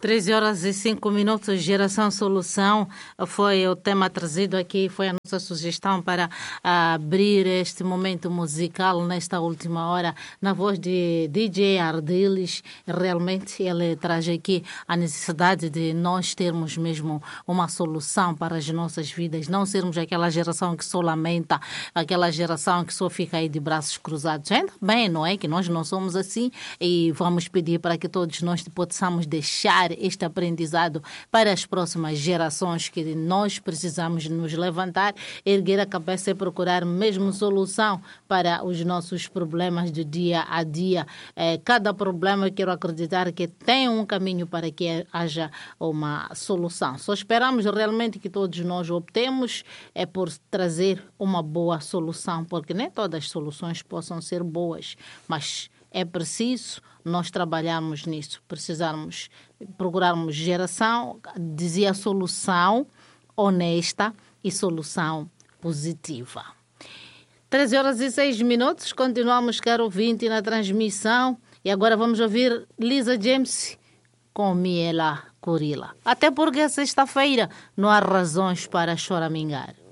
13h05, Geração Solução foi o tema trazido aqui, foi a nossa sugestão para abrir este momento musical nesta última hora, na voz de DJ Ardiles. Realmente ele traz aqui a necessidade de nós termos mesmo uma solução para as nossas vidas, não sermos aquela geração que só lamenta, aquela geração que só fica aí de braços cruzados. Ainda bem, não é? Que nós não somos assim, e vamos pedir para que todos nós possamos deixar este aprendizado para as próximas gerações, que nós precisamos nos levantar, erguer a cabeça e procurar mesmo solução para os nossos problemas do dia a dia. Cada problema, eu quero acreditar que tem um caminho para que haja uma solução. Só esperamos realmente que todos nós optemos por trazer uma boa solução, porque nem todas as soluções possam ser boas, mas é preciso nós trabalharmos nisso, precisarmos procurarmos geração, dizia, solução honesta e solução positiva. 13h06, continuamos, caro ouvinte, na transmissão, e agora vamos ouvir Lisa James com Miela Curila. Até porque é sexta-feira, não há razões para choramingar.